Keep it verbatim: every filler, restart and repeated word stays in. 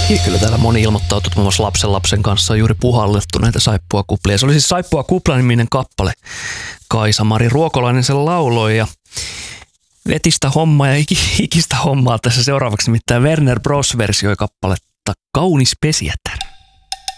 Kyllä täällä moni ilmoittautui, että muun muassa lapsen lapsen kanssa on juuri puhallettu näitä saippuakuplia. Se oli siis Saippua kupla-niminen kappale. Kaisa-Mari Ruokolainen sen lauloi ja vetistä hommaa ja ikistä hommaa tässä seuraavaksi. Nimittäin Werner Bros versioi kappaletta Kaunis pesijätär.